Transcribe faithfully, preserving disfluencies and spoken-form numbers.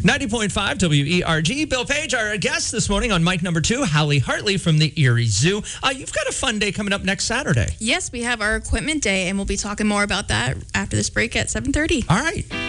ninety point five W E R G. Bill Page, our guest this morning on mic number two, Hallie Hartley from the Erie Zoo. Uh, you've got a fun day coming up next Saturday. Yes, we have our equipment day, and we'll be talking more about that after this break at seven thirty. All right.